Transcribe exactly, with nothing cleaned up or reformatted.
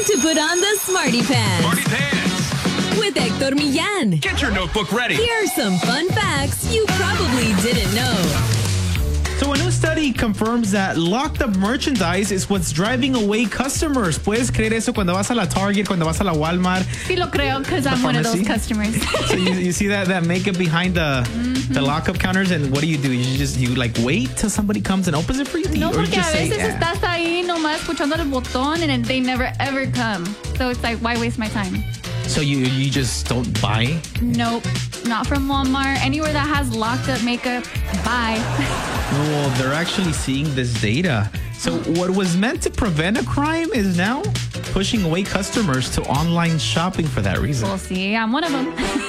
to put on the Smarty Pants. Smarty Pants. With Hector Millán. Get your notebook ready. Here are some fun facts you probably didn't know. So a new study confirms that locked up merchandise is what's driving away customers. ¿Puedes creer eso cuando vas a la Target, cuando vas a la Walmart? Sí lo creo, because I'm one of those customers. So you, you see that, that makeup behind the mm-hmm. the lockup counters, and what do you do? You just, you like wait till somebody comes and opens it for you? No, or porque you just a veces say, yeah. estás ahí nomás escuchando el botón and they never ever come. So it's like, why waste my time? So you you just don't buy? Nope, not from Walmart. Anywhere that has locked up makeup, bye. Well, they're actually seeing this data. So what was meant to prevent a crime is now pushing away customers to online shopping for that reason. We'll see. I'm one of them.